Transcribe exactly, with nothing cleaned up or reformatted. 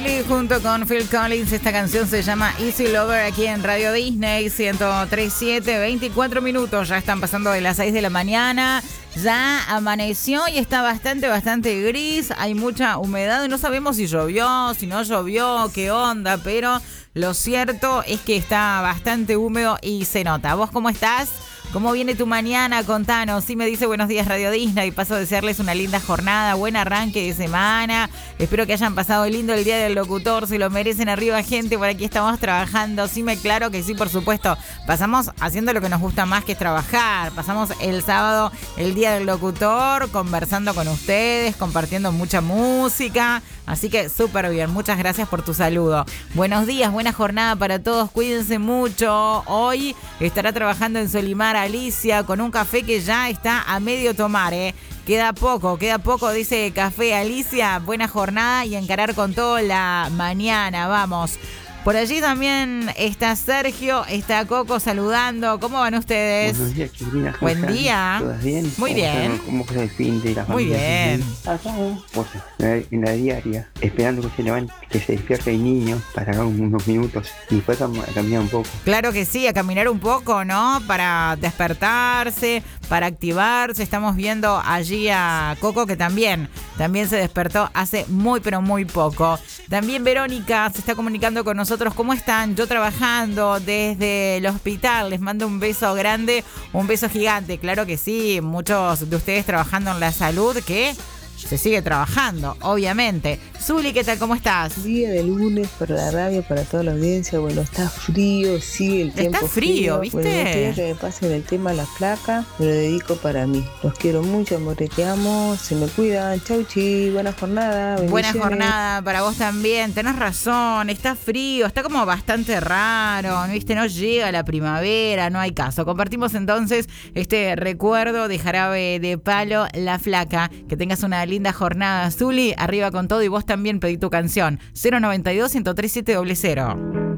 Miley junto con Phil Collins. Esta canción se llama Easy Lover aquí en Radio Disney ciento tres punto siete. veinticuatro minutos, ya están pasando de las seis de la mañana. Ya amaneció y está bastante, bastante gris. Hay mucha humedad. No sabemos si llovió, si no llovió, qué onda, pero lo cierto es que está bastante húmedo y se nota. ¿Vos cómo estás? ¿Cómo viene tu mañana? Contanos. Sí, me dice buenos días Radio Disney. Paso a desearles una linda jornada, buen arranque de semana. Espero que hayan pasado lindo el día del locutor. Se lo merecen arriba, gente. Por aquí estamos trabajando. Sí, me claro que sí, por supuesto. Pasamos haciendo lo que nos gusta más, que es trabajar. Pasamos el sábado, el día del locutor, conversando con ustedes, compartiendo mucha música. Así que súper bien. Muchas gracias por tu saludo. Buenos días, buena jornada para todos. Cuídense mucho. Hoy estará trabajando en Solimar Alicia con un café que ya está a medio tomar, ¿eh? Queda poco, queda poco, dice Café Alicia. Buena jornada y encarar con todo la mañana. Vamos. Por allí también está Sergio, está Coco saludando. ¿Cómo van ustedes? Buenos días, Cristina. Buen están? día. ¿Todas bien? Muy bien. ¿Cómo fue el fin de la Muy familia? bien. Acá, pues, en la diaria, esperando que se levante, que se despierte el niño para acá unos minutos y después a caminar un poco. Claro que sí, a caminar un poco, ¿no? Para despertarse, para activarse. Estamos viendo allí a Coco que también, también se despertó hace muy, pero muy poco. También Verónica se está comunicando con nosotros. ¿Cómo están? Yo trabajando desde el hospital. Les mando un beso grande, un beso gigante. Claro que sí, muchos de ustedes trabajando en la salud, que se sigue trabajando, obviamente. Zuli, ¿qué tal? ¿Cómo estás? Día de lunes para la radio, para toda la audiencia. Bueno, está frío, sigue el tiempo Está frío, ¿viste? Bueno, me quiero que me pasen el tema de la placa, me lo dedico para mí. Los quiero mucho, amores, te amo, se me cuidan. Chau, chi, buena jornada. Buena jornada para vos también. Tenés razón, está frío, está como bastante raro, ¿viste? No llega la primavera, no hay caso. Compartimos entonces este recuerdo de Jarabe de Palo, La Flaca. Que tengas una linda jornada, Zuli. Arriba con todo y vos también pedí tu canción. cero noventa y dos, ciento tres, siete cero cero.